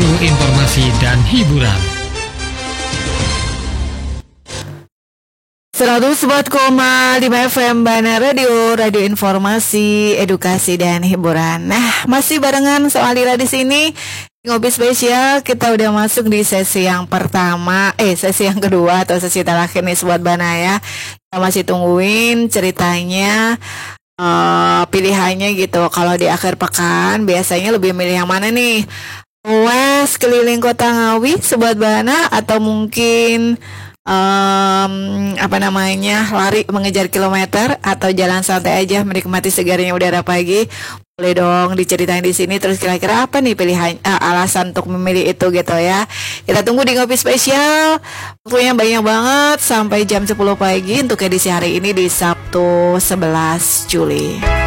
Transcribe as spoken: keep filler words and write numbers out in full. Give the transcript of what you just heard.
Radio Informasi dan Hiburan. seratus empat koma lima F M Bana Radio, Radio Informasi, Edukasi dan Hiburan. Nah, masih barengan Soalira di sini. Ngopi spesial, kita udah masuk di sesi yang pertama, eh sesi yang kedua atau sesi terakhir nih Sobat Bana ya. Kita masih tungguin ceritanya, uh, pilihannya gitu. Kalau di akhir pekan biasanya lebih milih yang mana nih? Wes keliling kota Ngawi Sobat Bana, atau mungkin um, apa namanya lari mengejar kilometer, atau jalan santai aja menikmati segarnya udara pagi? Boleh dong diceritain di sini. Terus kira-kira apa nih pilihan uh, alasan untuk memilih itu gitu ya. Kita tunggu di Ngopi Spesial. Waktunya banyak banget sampai jam sepuluh pagi untuk edisi hari ini di Sabtu sebelas Juli.